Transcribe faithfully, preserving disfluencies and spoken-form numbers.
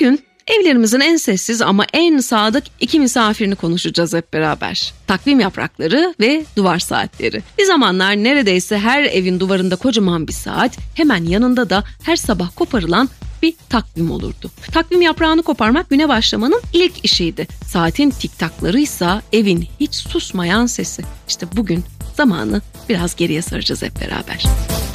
Bugün evlerimizin en sessiz ama en sadık iki misafirini konuşacağız hep beraber. Takvim yaprakları ve duvar saatleri. Bir zamanlar neredeyse her evin duvarında kocaman bir saat, hemen yanında da her sabah koparılan bir takvim olurdu. Takvim yaprağını koparmak güne başlamanın ilk işiydi. Saatin tiktaklarıysa evin hiç susmayan sesi. İşte bugün zamanı biraz geriye saracağız hep beraber.